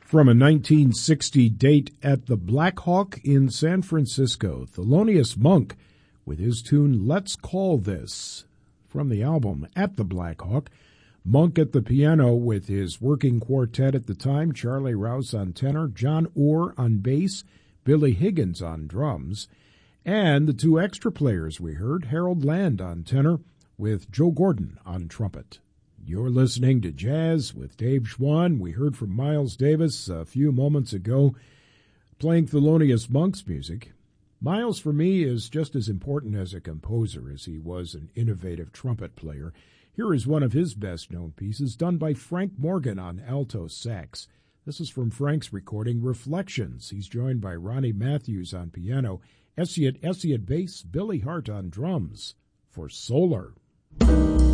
From a 1960 date at the Black Hawk in San Francisco, Thelonious Monk with his tune Let's Call This. From the album At the Black Hawk, Monk at the piano with his working quartet at the time, Charlie Rouse on tenor, John Orr on bass, Billy Higgins on drums, and the two extra players we heard, Harold Land on tenor with Joe Gordon on trumpet. You're listening to Jazz with Dave Schwann. We heard from Miles Davis a few moments ago playing Thelonious Monk's music. Miles, for me, is just as important as a composer as he was an innovative trumpet player. Here is one of his best-known pieces done by Frank Morgan on alto sax. This is from Frank's recording, Reflections. He's joined by Ronnie Matthews on piano, Essie at bass, Billy Hart on drums for Solar.